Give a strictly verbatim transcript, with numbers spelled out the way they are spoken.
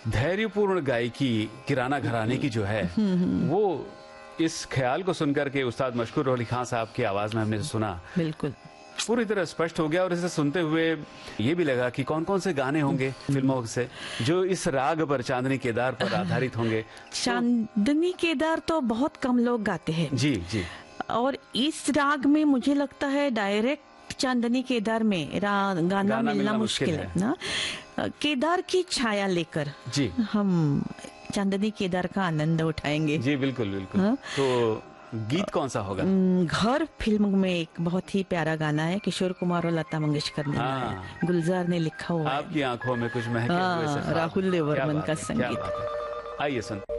धैर्यपूर्ण गायकी किराना घराने की जो है वो इस ख्याल को सुनकर के उस्ताद मशकूर अली खान साहब की आवाज में हमने सुना, बिल्कुल पूरी तरह स्पष्ट हो गया। और इसे सुनते हुए ये भी लगा कि कौन कौन से गाने होंगे फिल्मों से जो इस राग पर, चांदनी केदार पर आधारित होंगे। चांदनी केदार तो बहुत कम लोग गाते हैं जी जी, और इस राग में मुझे लगता है डायरेक्ट चांदनी केदार में गाना, गाना मिलना, मिलना मुश्किल है, है ना। केदार की छाया लेकर जी हम चांदनी केदार का आनंद उठाएंगे। जी बिल्कुल बिल्कुल। हाँ? तो गीत कौन सा होगा? घर फिल्म में एक बहुत ही प्यारा गाना है, किशोर कुमार और लता मंगेशकर ने, हाँ। गुलजार ने लिखा हुआ, आपकी आंखों में कुछ महके हुए से, राहुल देवर्मन का संगीत। आइए सुन।